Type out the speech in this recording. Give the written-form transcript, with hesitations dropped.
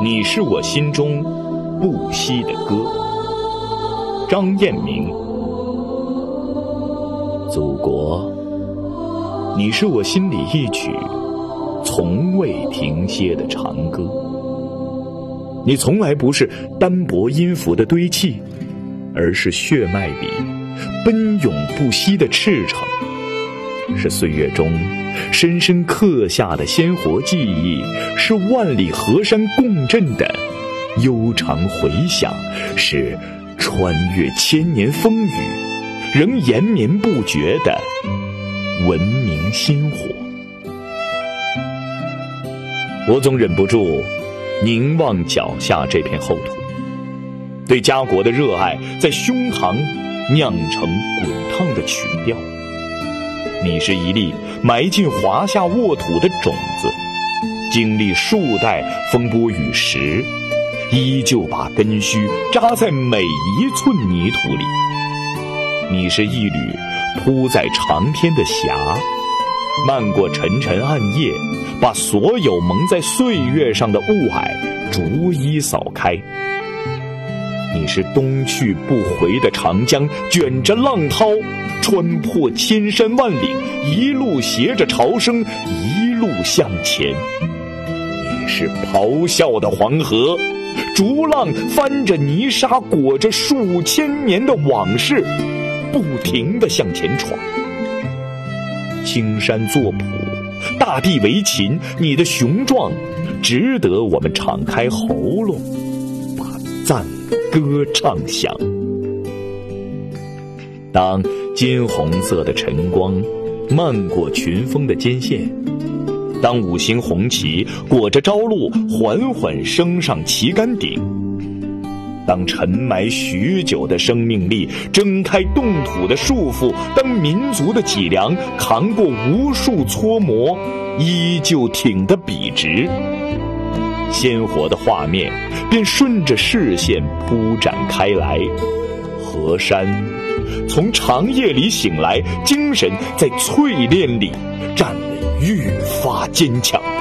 你是我心中不息的歌。张彦明。祖国，你是我心里一曲从未停歇的长歌。你从来不是单薄音符的堆砌，而是血脉里奔涌不息的赤诚，是岁月中深深刻下的鲜活记忆，是万里河山共振的悠长回响，是穿越千年风雨仍延绵不绝的文明薪火。我总忍不住凝望脚下这片厚土，对家国的热爱在胸膛酿成滚烫的曲调。你是一粒埋进华夏沃土的种子，经历数代风波雨蚀，依旧把根须扎在每一寸泥土里。你是一缕铺在长天的霞，漫过沉沉暗夜，把所有蒙在岁月上的雾霭逐一扫开。你是东去不回的长江，卷着浪涛穿破千山万岭，一路携着潮声一路向前。你是咆哮的黄河，逐浪翻着泥沙，裹着数千年的往事，不停地向前闯。青山作谱，大地为琴，你的雄壮值得我们敞开喉咙把赞歌唱响。当金红色的晨光漫过群峰的肩线，当五星红旗裹着朝露缓缓升上旗杆顶，当沉埋许久的生命力挣开冻土的束缚，当民族的脊梁扛过无数搓磨，依旧挺得笔直，鲜活的画面便顺着视线铺展开来。河山从长夜里醒来，精神在淬炼里站得愈发坚强。